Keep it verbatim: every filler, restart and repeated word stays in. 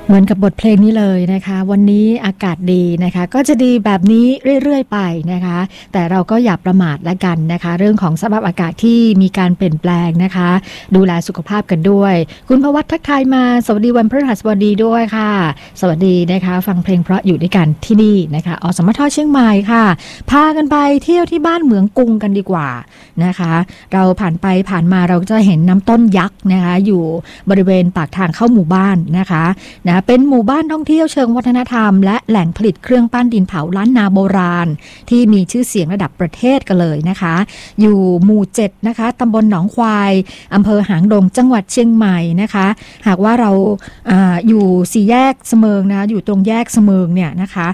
เหมือนกับบทเพลงนี้เลยนะคะวันนี้อากาศดีนะคะก็จะดีแบบนี้เรื่อยๆไปนะคะแต่เราก็อย่าประมาทละกันนะคะเรื่องของสภาพอากาศที่มีการเปลี่ยนแปลงนะคะดูแลสุขภาพกันด้วยคุณพวัฒน์ทักทายมาสวัสดีวันพฤหัสบดีด้วยค่ะสวัสดีนะคะฟังเพลงเพราะอยู่ด้วยกันที่นี่นะคะอสมทเชียงใหม่ค่ะพากันไปเที่ยวที่บ้านเหมืองกุงกันดีกว่านะคะเราผ่านไปผ่านมาเราจะเห็นน้ำต้นยักษ์นะคะอยู่บริเวณปากทางเข้าหมู่บ้านนะคะนะเป็นหมู่บ้านท่องเที่ยวเชิงวัฒนธรรมและแหล่งผลิตเครื่องปั้นดินเผาล้านนาโบราณที่มีชื่อเสียงระดับประเทศกันเลยนะคะอยู่หมู่เจ็ดนะคะตำบลหนองควายอำเภอหางดงจังหวัดเชียงใหม่นะคะหากว่าเรา อ, อยู่สี่แยกเสมิงนะอยู่ตรงแยกเสมิงเนี่ยนะคะ